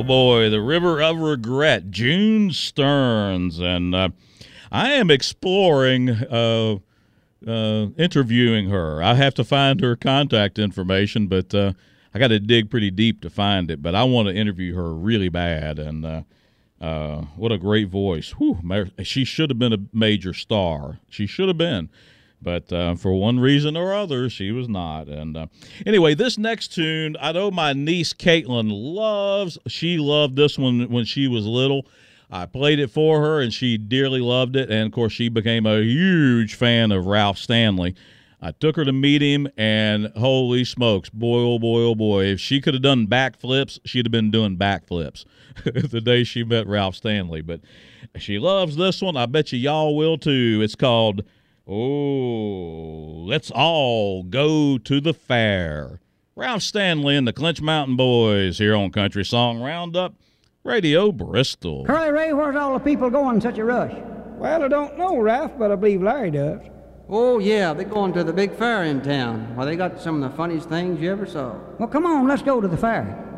boy, The River of Regret, June Stearns. And I am exploring interviewing her. I have to find her contact information, but I got to dig pretty deep to find it. But I want to interview her really bad. And what a great voice. Whew, she should have been a major star. She should have been. But for one reason or other, she was not. And anyway, this next tune, I know my niece Caitlin loves. She loved this one when she was little. I played it for her, and she dearly loved it. And, of course, she became a huge fan of Ralph Stanley. I took her to meet him, and holy smokes, boy, oh boy, oh boy. If she could have done backflips, she'd have been doing backflips the day she met Ralph Stanley. But she loves this one. I bet y'all will, too. It's called... Oh, let's all go to the fair. Ralph Stanley and the Clinch Mountain Boys here on Country Song Roundup, Radio Bristol. Curly Ray, where's all the people going in such a rush? Well, I don't know, Ralph, but I believe Larry does. Oh, yeah, they're going to the big fair in town. Well, they got some of the funniest things you ever saw. Well, come on, let's go to the fair.